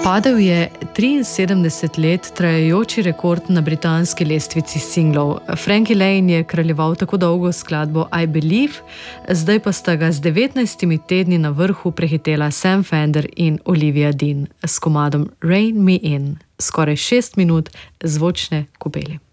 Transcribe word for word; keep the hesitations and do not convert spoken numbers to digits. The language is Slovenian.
Padel je triinsedemdeset let trajajoči rekord na britanski lestvici singlov. Frankie Laine je kraljeval tako dolgo skladbo I Believe, zdaj pa sta ga z devetnajstimi tedni na vrhu prehitela Sam Fender in Olivia Dean s komadom Rein Me In, skoraj šest minut zvočne kopeli.